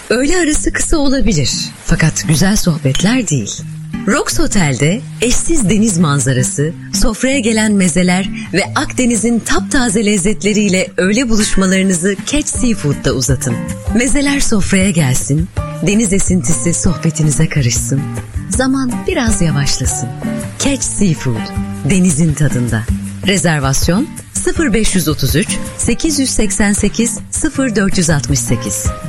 Öğle arası kısa olabilir, fakat güzel sohbetler değil. Rox Otel'de eşsiz deniz manzarası, sofraya gelen mezeler ve Akdeniz'in taptaze lezzetleriyle öğle buluşmalarınızı Catch Seafood'da uzatın. Mezeler sofraya gelsin, deniz esintisi sohbetinize karışsın, zaman biraz yavaşlasın. Catch Seafood, denizin tadında. Rezervasyon 0533 888 0468.